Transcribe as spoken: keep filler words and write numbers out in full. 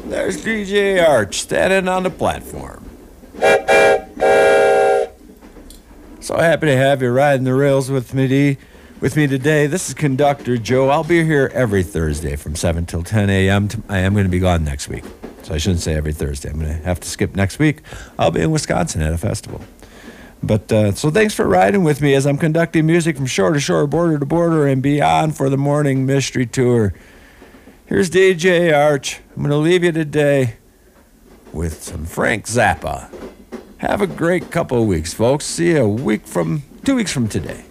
There's D J Arch standing on the platform. So happy to have you riding the rails with me, D, with me today. This is Conductor Joe. I'll be here every Thursday from seven till ten a.m. I am going to be gone next week. So I shouldn't say every Thursday. I'm going to have to skip next week. I'll be in Wisconsin at a festival. But uh, so thanks for riding with me as I'm conducting music from shore to shore, border to border, and beyond for the Morning Mystery Tour. Here's D J Arch. I'm going to leave you today with some Frank Zappa. Have a great couple of weeks, folks. See you a week from, two weeks from today.